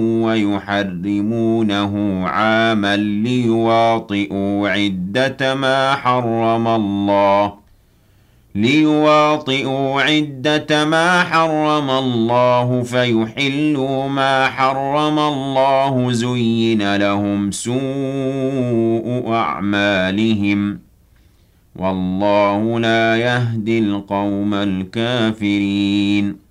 ويحرمونه عاما ليواطئوا عدة ما حرم الله فيحلوا ما حرم الله زين لهم سوء أعمالهم والله لا يهدي القوم الكافرين